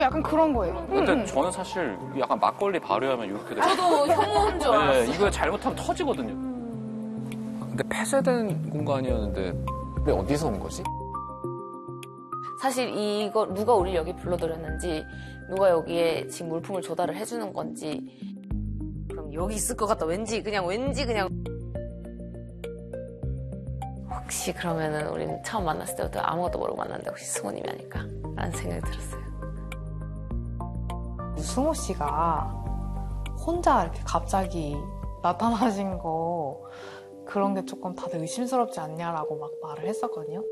약간 그런 거예요. 근데 저는 사실 약간 막걸리 발효하면 이렇게 돼요. 저도 혐오인 줄 알았어요. 네, 이거 잘못하면 터지거든요. 근데 폐쇄된 공간이었는데 근데 어디서 온 거지? 사실 이거 누가 우리를 여기 불러들였는지, 누가 여기에 지금 물품을 조달을 해주는 건지, 그럼 여기 있을 것 같다. 왠지 그냥. 혹시 그러면은 우리는 처음 만났을 때부터 아무것도 모르고 만났는데 혹시 승호님이 아닐까? 라는 생각이 들었어요. 승호 씨가 혼자 이렇게 갑자기 나타나신 거 그런 게 조금 다들 의심스럽지 않냐라고 막 말을 했었거든요.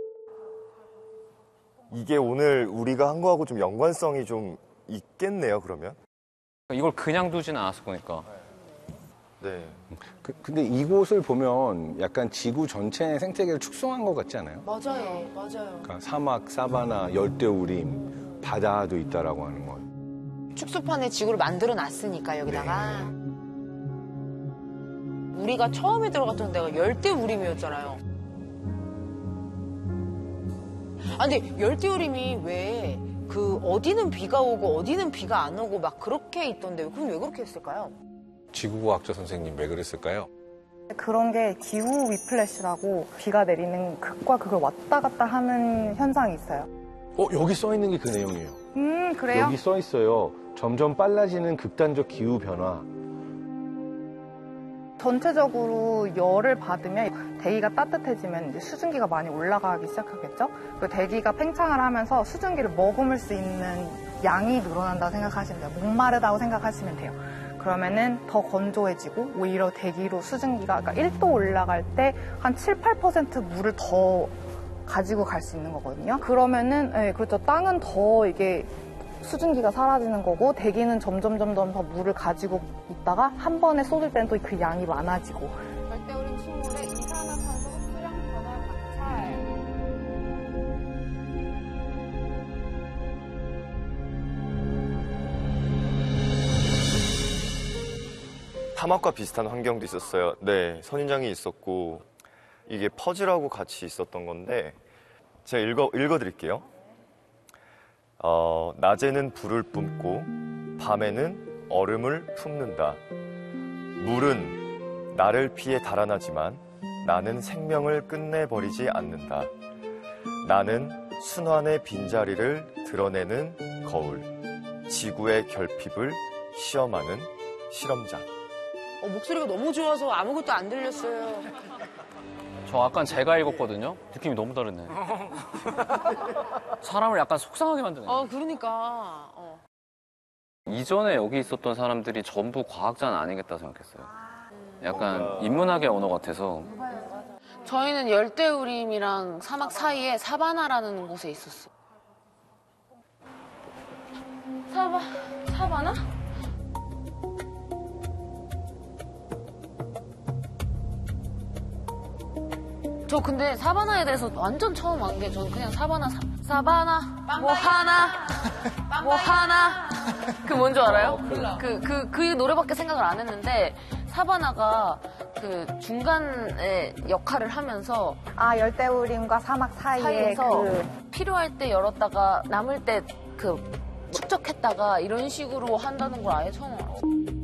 이게 오늘 우리가 한 거하고 좀 연관성이 좀 있겠네요, 그러면? 이걸 그냥 두진 않았을 거니까. 네. 근데 이곳을 보면 약간 지구 전체의 생태계를 축소한 것 같지 않아요? 맞아요. 그러니까 사막, 사바나, 열대우림, 바다도 있다라고 하는 거. 축소판에 지구를 만들어 놨으니까 여기다가. 우리가 처음에 들어갔던 데가 열대우림이었잖아요. 아, 근데 열대우림이 왜 어디는 비가 오고 어디는 비가 안 오고 막 그렇게 있던데 그건 왜 그렇게 했을까요? 지구과학자 선생님 왜 그랬을까요? 그런 게 기후 위플래시라고 비가 내리는 극과 극을 왔다 갔다 하는 현상이 있어요. 여기 써 있는 게 그 내용이에요. 그래요? 여기 써 있어요. 점점 빨라지는 극단적 기후 변화. 전체적으로 열을 받으면 대기가 따뜻해지면 이제 수증기가 많이 올라가기 시작하겠죠? 그 대기가 팽창을 하면서 수증기를 머금을 수 있는 양이 늘어난다고 생각하시면 돼요. 목마르다고 생각하시면 돼요. 그러면은 더 건조해지고 오히려 대기로 수증기가 그러니까 1도 올라갈 때 한 7, 8% 물을 더 가지고 갈 수 있는 거거든요. 그러면은 그렇죠. 땅은 더 이게 수증기가 사라지는 거고 대기는 점점 더 물을 가지고 있다가 한 번에 쏟을 때는 또 그 양이 많아지고. 열대우림 식물의 이산화탄소 흡수량 변화 관찰. 사막과 비슷한 환경도 있었어요. 네, 선인장이 있었고 이게 퍼즐하고 같이 있었던 건데 제가 읽어드릴게요. 낮에는 불을 뿜고 밤에는 얼음을 품는다. 물은 나를 피해 달아나지만 나는 생명을 끝내버리지 않는다. 나는 순환의 빈자리를 드러내는 거울. 지구의 결핍을 시험하는 실험장. 목소리가 너무 좋아서 아무것도 안 들렸어요. 저 아까 제가 읽었거든요. 느낌이 너무 다르네. 사람을 약간 속상하게 만드네. 그러니까. 이전에 여기 있었던 사람들이 전부 과학자는 아니겠다 생각했어요. 약간 인문학의 언어 같아서. 저희는 열대우림이랑 사막 사이에 사바나라는 곳에 있었어요. 사바나? 저 근데 사바나에 대해서 완전 처음 안 게 저는 그냥 사바나 뭐 하나 그 뭔지 알아요? 그 노래밖에 생각을 안 했는데 사바나가 그 중간에 역할을 하면서 열대우림과 사막 사이에서 필요할 때 열었다가 남을 때 그 축적했다가 이런 식으로 한다는 걸 아예 처음 알았어요.